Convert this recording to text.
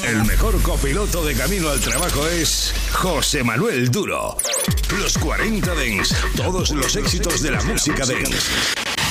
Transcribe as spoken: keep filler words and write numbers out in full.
El mejor copiloto de camino al trabajo es José Manuel Duro. Los cuarenta Dance, todos los éxitos de la música dance.